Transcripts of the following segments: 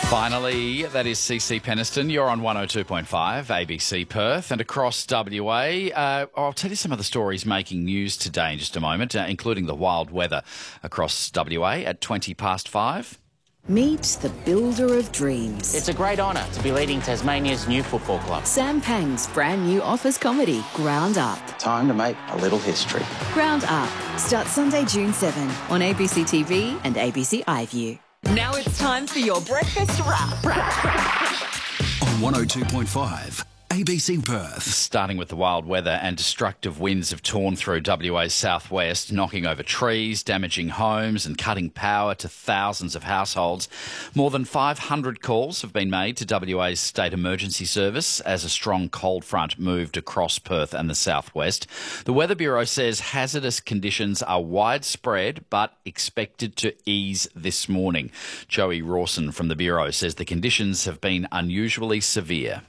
Finally, that is CC Peniston. You're on 102.5 ABC Perth and across WA. I'll tell you some of the stories making news today in just a moment, including the wild weather across WA at 5:20. Meet the builder of dreams. It's a great honour to be leading Tasmania's new football club. Sam Pang's brand new office comedy, Ground Up. Time to make a little history. Ground Up starts Sunday, June 7 on ABC TV and ABC iView. Now it's time for your breakfast wrap. On 102.5 ABC Perth. Starting with the wild weather, and destructive winds have torn through WA's southwest, knocking over trees, damaging homes and cutting power to thousands of households. More than 500 calls have been made to WA's State Emergency Service as a strong cold front moved across Perth and the southwest. The Weather Bureau says hazardous conditions are widespread but expected to ease this morning. Joey Rawson from the Bureau says the conditions have been unusually severe.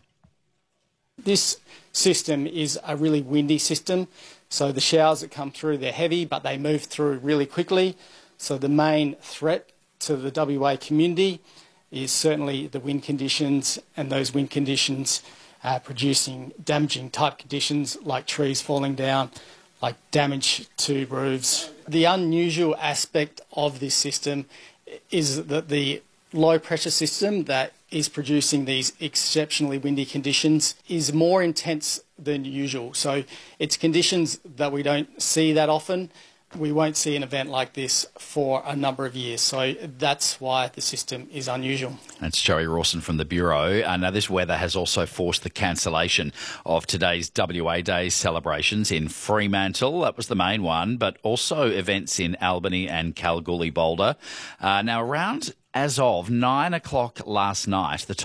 This system is a really windy system, so the showers that come through, they're heavy, but they move through really quickly. So the main threat to the WA community is certainly the wind conditions, and those wind conditions producing damaging type conditions like trees falling down, like damage to roofs. The unusual aspect of this system is that the low pressure system that is producing these exceptionally windy conditions is more intense than usual. So it's conditions that we don't see that often. We won't see an event like this for a number of years. So that's why the system is unusual. That's Joey Rawson from the Bureau. Now, this weather has also forced the cancellation of today's WA Day celebrations in Fremantle. That was the main one, but also events in Albany and Kalgoorlie Boulder. Now, around as of 9 o'clock last night, the